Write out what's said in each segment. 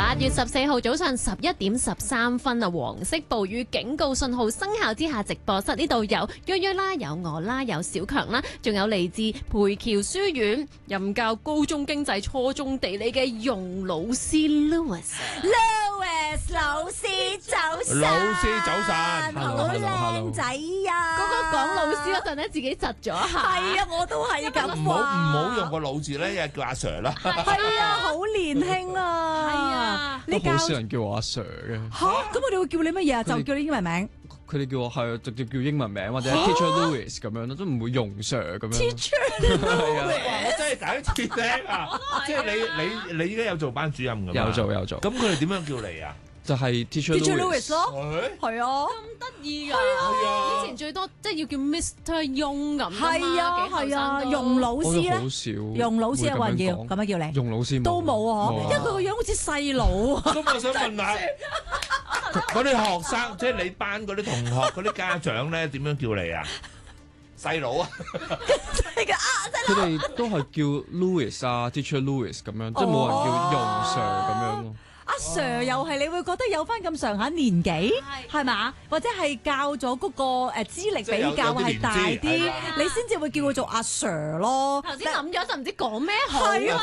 8月14號早上11點13分啊，黃色暴雨警告信號生效之下，直播室呢度有約約啦，有我啦，有小強啦，仲有嚟自培僑書院任教高中經濟、初中地理嘅容老師 Louis 老師早晨， 老師早晨， 好靚仔啊！ 嗰個講老師嗰陣咧，自己窒咗一下。 係啊，我都係咁唔好用個老字咧，叫阿 Sir 啦。 係啊，好年輕啊！ 係啊， 你教好少人叫我阿 Sir 嘅。 嚇，咁我哋會叫你乜嘢啊？就叫你英文名。 佢哋叫我係直接叫英文名或者 Teacher Louis 咁樣咯，都唔會容 Sir 咁樣。 Teacher Louis， 我真係第一次聽啊！即係你依家有做班主任㗎嘛？ 有做。 咁佢哋點樣叫你啊？ 就係 Teacher Louis 咯，係啊， 咁得意㗎！以前最多即係要叫 Mr. Yong 咁㗎嘛， 係啊，容老師咧， 好少。 容老師有冇人叫咁樣叫你？ 容老師都冇啊，因為佢個樣好似細佬啊。 咁我想問下嗰啲學生，即係你班嗰啲同學、嗰啲家長咧，點樣叫你啊？細佬啊！ 細佬。 佢哋都係叫 Louis 啊 Teacher Louis 咁樣，即係冇人叫容 Sir 咁樣咯。 阿 Sir 又係你會覺得有翻咁上下年紀係嘛？或者係教咗嗰個資歷比較係大啲，你先至會叫佢做阿 Sir 咯。 頭先諗咗就唔知講咩好。 係啊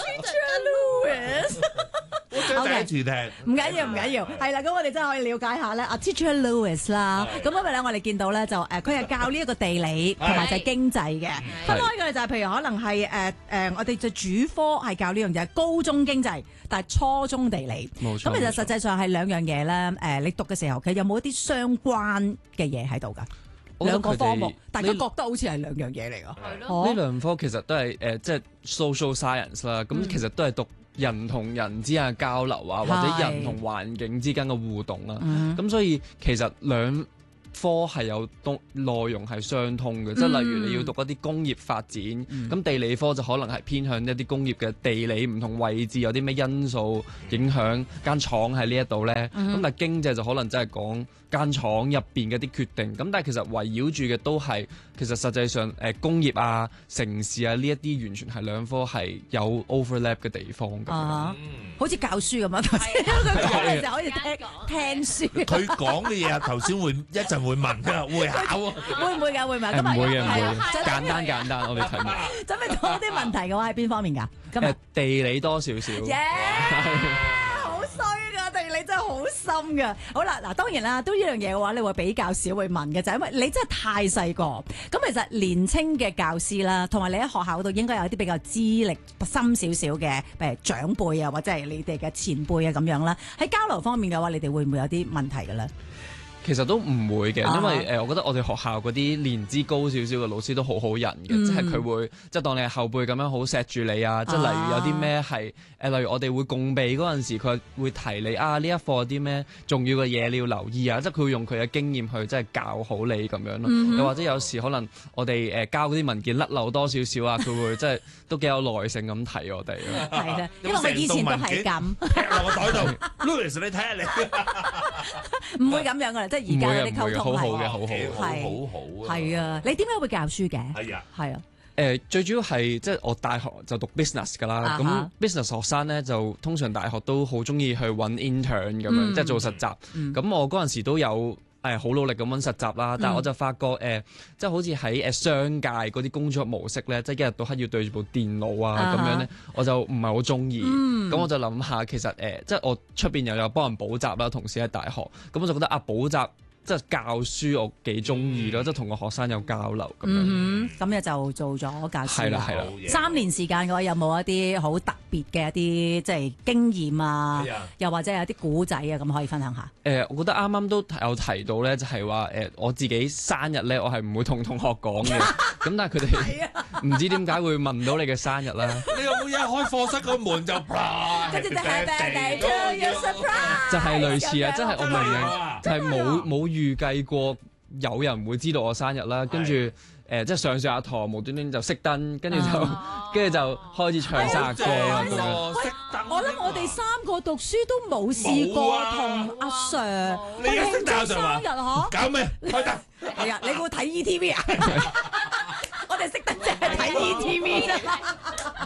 ，Teacher Louis。 我真係第一次聽。 唔緊要，係啦，咁我哋真係可以了解下咧，阿 Teacher Louis 啦。咁因為咧，我哋見到咧就佢係教呢一個地理同埋就係經濟嘅。分開嘅就係譬如可能係我哋就主科係教呢樣嘢，高中經濟，但係初中地理。 冇錯。 咁其實實際上係兩樣嘢咧。你讀嘅時候，其實有冇一啲相關嘅嘢喺度㗎？兩個科目，大家覺得好似係兩樣嘢嚟㗎。 係咯。 呢兩科其實都係即係 social science 啦。咁其實都係讀人同人之間嘅交流啊，或者人同環境之間嘅互動啊。咁所以其實兩科係有內容係相通嘅，即係例如你要讀一啲工業發展，咁地理科就可能係偏向一啲工業嘅地理唔同位置有啲咩因素影響間廠喺呢一度咧。咁但係經濟就可能真係講間廠入邊嘅啲決定。咁但係其實圍繞住嘅都係其實實際上工業啊、城市啊呢一啲完全係兩科係有 overlap 嘅地方咁。 好似教書咁樣，頭先佢講嘅時候可以聽書。 佢講嘅嘢頭先會一陣會問㗎，會考啊？ 會唔會㗎？會唔會？ 唔會嘅，唔會嘅。簡單，我哋睇埋。 準備多啲問題嘅話，喺邊方面㗎？今日地理多少少。 好衰㗎，地理真係好深㗎。好啦，嗱當然啦，都呢樣嘢嘅話，你會比較少會問嘅，就係因為你真係太細個。咁其實年青嘅教師啦，同埋你喺學校度應該有啲比較資歷深少少嘅，譬如長輩啊，或者係你哋嘅前輩啊咁樣啦。喺交流方面嘅話，你哋會唔會有啲問題嘅咧？ 其實都唔會嘅，因為我覺得我哋學校嗰啲年資高少少嘅老師都好好人嘅，即係佢會即係當你係後輩咁樣好錫住你啊！即係例如有啲咩係例如我哋會共備嗰陣時，佢會提你啊呢一課有啲咩重要嘅嘢你要留意啊！即係佢會用佢嘅經驗去即係教好你咁樣咯。又或者有時可能我哋交嗰啲文件甩漏多少少啊，佢會即係都幾有耐性咁提我哋咯。 係啊，因為我以前都係咁， 劈落個袋度，Louis 你睇下你， 唔會咁樣噶啦。即係而家嗰啲溝通好好嘅，好好係啊！你點解會教書嘅？ 係啊， 最主要係即係我大學就讀 business 㗎啦。咁 business 學生咧就通常大學都好中意去揾 intern 咁樣，即係做實習。咁我嗰陣時都有好努力咁揾實習啦。但係我就發覺即係好似喺商界嗰啲工作模式咧，即係一日到黑要對住部電腦啊咁樣咧，我就唔係好中意。咁我就諗下，其實即係我出邊又有幫人補習啦，同時喺大學，咁我就覺得補習即係教書我幾中意咯，即係同個學生有交流咁樣。咁你就做咗教書。 係啦。 3年時間嘅話，有冇一啲好特別嘅一啲即係經驗啊？又或者有啲古仔啊，咁可以分享下？ 我覺得啱啱都有提到咧，就係話我自己生日咧，我係唔會同同學講嘅。咁但係佢哋唔知點解會問到你嘅生日啦。 你有冇一開課室個門就跟住就 Happy Birthday to you surprise， 就係類似啊，即係我明明就係冇預計過有人會知道我生日啦，跟住即係上下堂無端端就熄燈，跟住就開始唱生日歌啦咁樣。 我諗我哋3個讀書都冇試過同阿 Sir 慶祝生日嗬？ 搞咩？開燈係啊！你會睇 ETV 啊？我哋熄燈淨係睇 ETV 啫。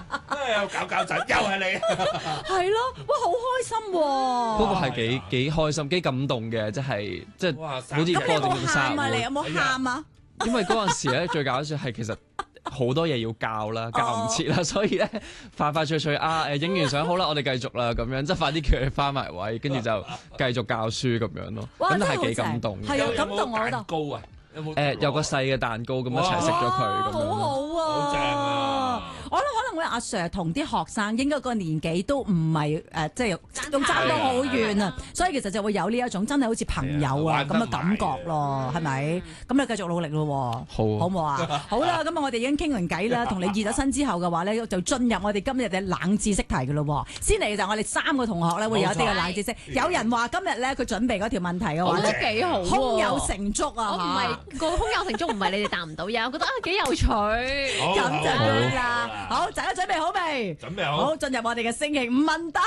又搞震，又係你。 係咯，哇，好開心喎！ 嗰個係幾開心、幾感動嘅，即係哇！ 好似咁你有過咗冇喊啊？你有冇喊啊？ 因為嗰陣時咧最搞笑係其實好多嘢要教啦，教唔切啦，所以咧快脆影完相好啦，我哋繼續啦咁樣，即係快啲叫佢翻埋位，跟住就繼續教書咁樣咯。咁都係幾感動嘅。 係啊，感動我覺得。 蛋糕啊！ 有個細嘅蛋糕咁一齊食咗佢咁樣。 好好啊！ 好正啊！ 我諗可能我阿 Sir 同啲學生應該個年紀都唔係即係仲爭到好遠啊，所以其實就會有呢一種真係好似朋友啊咁嘅感覺咯，係咪？咁你繼續努力咯，好唔好啊？好啦，咁啊我哋已經傾完偈啦，同你熱咗身之後嘅話咧，就進入我哋今日嘅冷知識題嘅咯。先嚟就我哋3個同學咧會有一啲嘅冷知識。有人話今日咧佢準備嗰條問題嘅話咧幾好， 胸有成竹啊！ 我唔係個胸有成竹，唔係你哋答唔到嘢，我覺得幾有趣。 咁就對啦。好，大家準備好未？ 準備好。 好，進入我哋嘅星期五問答。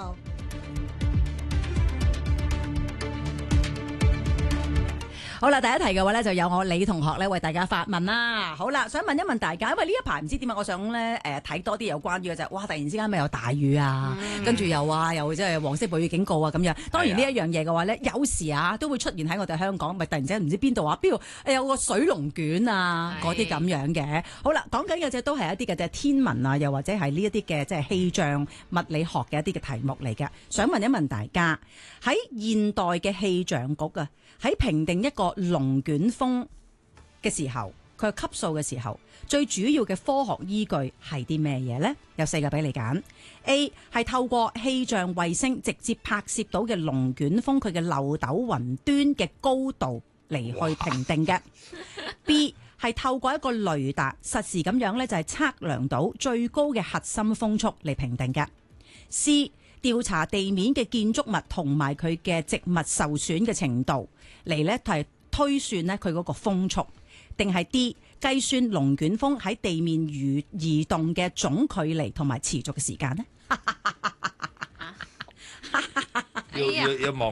好啦，第一題嘅話咧，就有我李同學咧為大家發問啦。好啦，想問一問大家，因為呢一排唔知點解，我想咧睇多啲有關於嘅就係，哇！突然之間咪有大雨啊，跟住又即係黃色暴雨警告啊咁樣。當然呢一樣嘢嘅話咧，有時都會出現喺我哋香港，咪突然之間唔知邊度有個水龍捲啊嗰啲咁樣嘅。好啦，講緊嘅就都係一啲嘅天文啊，又或者係呢一啲嘅即係氣象物理學嘅一啲嘅題目嚟嘅。想問一問大家喺現代嘅氣象局啊，喺評定一個龍捲風嘅時候，佢嘅級數嘅時候，最主要嘅科學依據係啲咩嘢呢？有4個俾你揀。A 係透過氣象衛星直接拍攝到嘅龍捲風佢嘅漏斗雲端嘅高度嚟去評定嘅。B 係透過一個雷達實時咁樣呢，就係測量到最高嘅核心風速嚟評定嘅。C 調查地面嘅建築物同埋佢嘅植物受損嘅程度嚟呢，係推算呢佢嗰個風速，定係 D 計算龍捲風喺地面移動嘅總距離同埋持續嘅時間呢？ 要望。